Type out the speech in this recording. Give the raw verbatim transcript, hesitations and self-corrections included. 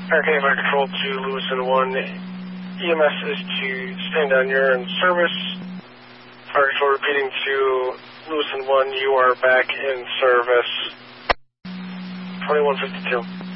Hurricane Fire Control to Lewiston one. E M S is to stand down, you're in service. Fire Control repeating to Lewiston one, you are back in service. twenty-one fifty-two.